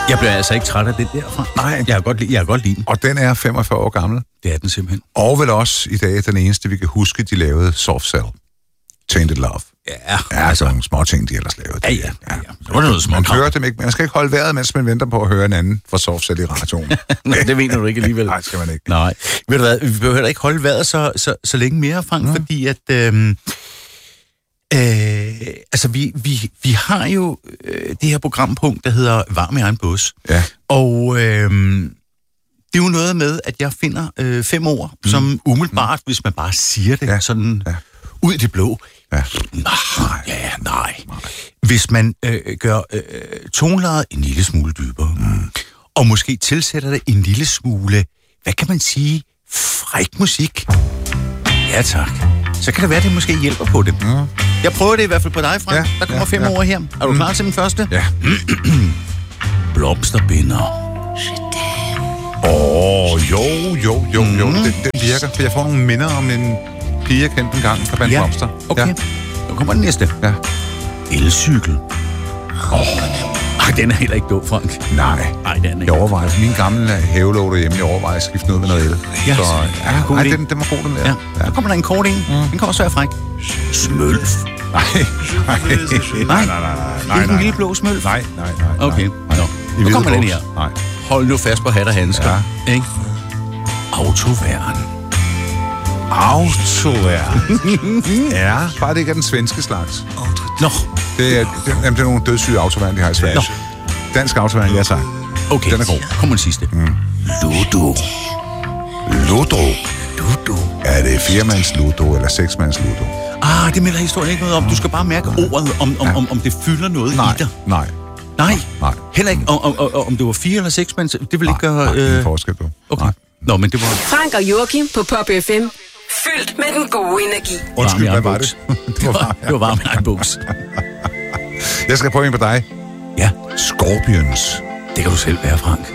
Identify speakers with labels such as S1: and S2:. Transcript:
S1: Jeg bliver altså ikke træt af det derfra.
S2: Nej.
S1: Jeg har godt lide den.
S2: Og den er 45 år gammel.
S1: Det er den simpelthen.
S2: Og vel også i dag den eneste, vi kan huske, de lavede Soft Cell. Tainted Love.
S1: Ja,
S2: altså nogle små ting, de ellers lavede.
S1: Ja. Så var det noget
S2: Man
S1: småt.
S2: hører dem ikke. Man skal ikke holde vejret, mens man venter på at høre en anden fra Soft Cell i radioen.
S1: Nej, det mener du ikke alligevel.
S2: Nej, skal man ikke.
S1: Nej. Ved du hvad, vi behøver ikke holde vejret så længe mere, Frank, fordi at... altså, vi har jo det her programpunkt, der hedder Varm i egen bus.
S2: Ja.
S1: Og det er jo noget med, at jeg finder 5 ord, som umiddelbart, hvis man bare siger det sådan ud i det blå.
S2: Ja.
S1: Nej. Hvis man gør tonelejet en lille smule dybere, og måske tilsætter det en lille smule, hvad kan man sige, fræk musik. Ja, tak. Så kan det være, at det måske hjælper på det. Jeg prøver det i hvert fald på dig, Frank. Der kommer 5 ord her. Er du klar til den første?
S2: Ja.
S1: Blomsterbinder.
S2: Jo. Den virker, for jeg får nogle minder om en pige, jeg kendte en gang fra Band Blomster.
S1: Okay.
S2: Ja.
S1: Nu kommer den næste.
S2: Ja.
S1: Elcykel. Den er heller ikke dum, Frank.
S2: Nej,
S1: den er ikke.
S2: Jeg overvejer, min gamle havelåg derhjemme, jeg overvejer at skifte noget med noget el.
S1: Ja,
S2: så
S1: god idé.
S2: den var god, den der.
S1: Ja. Så kommer der en kort en. Den kan også være fræk. Smølf.
S2: Nej.
S1: Ikke en lille blå smølf?
S2: Nej.
S1: Okay. Nå. Nu kommer den her.
S2: Nej.
S1: Hold nu fast på hat og handsker.
S2: Ja.
S1: Ikke? Autoværn.
S2: Ja, bare det ikke er den svenske slags.
S1: Nå.
S2: Det er nogle dødssyge autoværn, de har i Sverige.
S1: Nå.
S2: Dansk autoværn, ja tak.
S1: Okay.
S2: Den er god.
S1: Kommer den sidste. Ludo.
S2: Er det 4-mands ludo eller 6-mands ludo?
S1: Det melder historien ikke noget om. Du skal bare mærke ordet, om det fylder noget i dig.
S2: Nej.
S1: Heller ikke om det var 4 eller 6 mænd. Det vil ikke gøre...
S2: Det er en forskel på.
S1: Okay. Nå, men det var...
S3: Frank og Joachim på Pop FM. Fyldt med den gode energi.
S2: Undskyld, hvad var det?
S1: Det var varm i egen buks.
S2: Jeg skal prøve en på dig.
S1: Ja.
S2: Scorpions.
S1: Det kan du selv være, Frank.